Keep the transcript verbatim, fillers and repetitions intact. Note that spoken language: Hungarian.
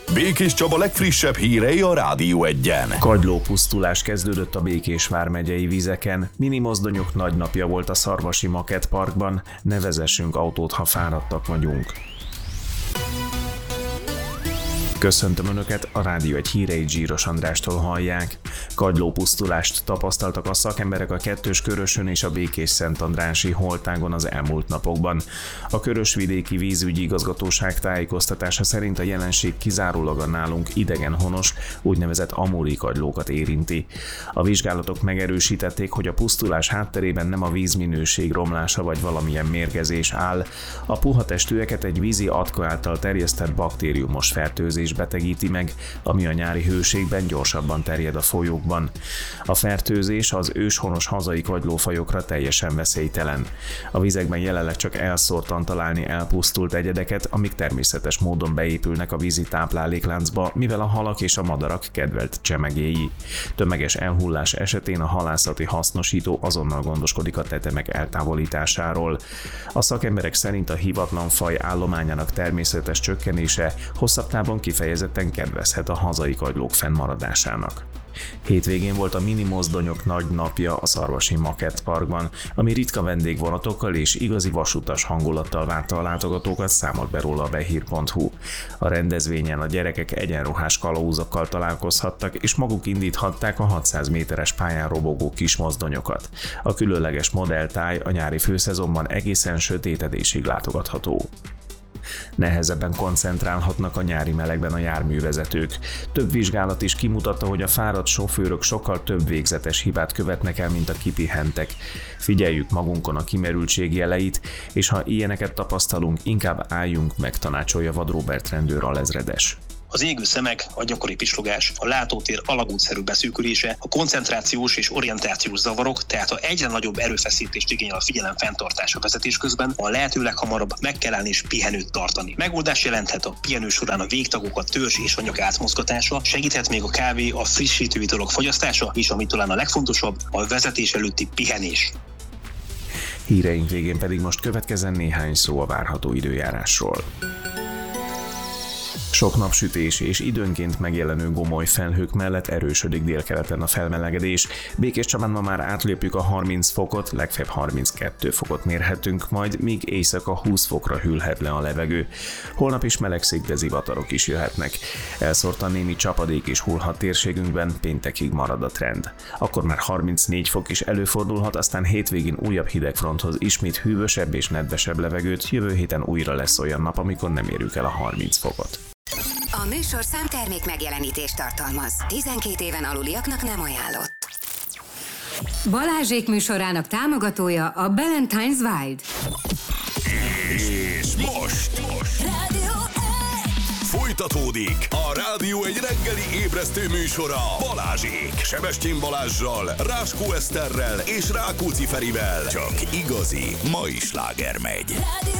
Békés Csaba legfrissebb hírei a Rádió Egyen. Kagylópusztulás kezdődött a Békés vármegyei vizeken. Mini mozdonyok nagy napja volt a Szarvasi Makett Parkban. Ne vezessünk autót, ha fáradtak vagyunk. Köszöntöm Önöket, a Rádió egy híreit Zsíros Andrástól hallják. Kagylópusztulást tapasztaltak a szakemberek a Kettős Körösön és a Békés-Szentandrási holtágon az elmúlt napokban. A Körösvidéki Vízügyi Igazgatóság tájékoztatása szerint a jelenség kizárólag a nálunk idegenhonos, úgynevezett amuri kagylókat érinti. A vizsgálatok megerősítették, hogy a pusztulás hátterében nem a vízminőség romlása vagy valamilyen mérgezés áll. A puha testűeket egy vízi atka által terjesztett baktériumos fertőzés betegíti meg, ami a nyári hőségben gyorsabban terjed a folyókban. A fertőzés az őshonos hazai kagylófajokra teljesen veszélytelen. A vizekben jelenleg csak elszórtan találni elpusztult egyedeket, amik természetes módon beépülnek a vízi táplálékláncba, mivel a halak és a madarak kedvelt csemegéi. Tömeges elhullás esetén a halászati hasznosító azonnal gondoskodik a tetemek eltávolításáról. A szakemberek szerint a hívatlan faj állományának természetes csökkenése hosszabb távon kifejezetten kedvezhet a hazai kagylók fennmaradásának. Hétvégén volt a mini mozdonyok nagy napja a Szarvasi Makett Parkban, ami ritka vendégvonatokkal és igazi vasutas hangulattal várta a látogatókat, számolt be róla a behír pont hu. A rendezvényen a gyerekek egyenruhás kalauzokkal találkozhattak, és maguk indíthatták a hatszáz méteres pályán robogó kis mozdonyokat. A különleges modelltáj a nyári főszezonban egészen sötétedésig látogatható. Nehezebben koncentrálhatnak a nyári melegben a járművezetők. Több vizsgálat is kimutatta, hogy a fáradt sofőrök sokkal több végzetes hibát követnek el, mint a kipihentek. Figyeljük magunkon a kimerültség jeleit, és ha ilyeneket tapasztalunk, inkább álljunk meg, tanácsolja Vad Róbert rendőr alezredes. Az égő szemek, a gyakori pislogás, a látótér alagútszerű beszűkülése, a koncentrációs és orientációs zavarok, tehát ha egyre nagyobb erőfeszítést igényel a figyelem fenntartása vezetés közben, a lehető leghamarabb meg kell állni és pihenőt tartani. Megoldás jelenthet a pihenő során a végtagokat, törzs és anyag átmozgatása, segíthet még a kávé, a frissítő italok fogyasztása, és ami talán a legfontosabb, a vezetés előtti pihenés. Híreink végén pedig most következzen néhány szó a várható időjárásról. Sok napsütés és időnként megjelenő gomoly felhők mellett erősödik délkeleten a felmelegedés. Békés Csabán ma már átlépjük a harminc fokot, legfeljebb harminckettő fokot mérhetünk, majd míg éjszaka húsz fokra hűlhet le a levegő. Holnap is melegszik, de zivatarok is jöhetnek. Elszórtan némi csapadék is hullhat térségünkben, péntekig marad a trend. Akkor már harmincnégy fok is előfordulhat, aztán hétvégén újabb hidegfronthoz ismét hűvösebb és nedvesebb levegőt, jövő héten újra lesz olyan nap, amikor nem érjük el a harminc fokot. A műsorszám termék megjelenítést tartalmaz. tizenkét éven aluliaknak nem ajánlott. Balázsék műsorának támogatója a Ballantine's Wild. És most, most. Rádió Folytatódik a Rádió egy reggeli ébresztő műsora Balázsék, Sebestyén Balázssal, Ráskó Eszterrel és Rákóczi Ferivel. Csak igazi mai sláger megy. Rádió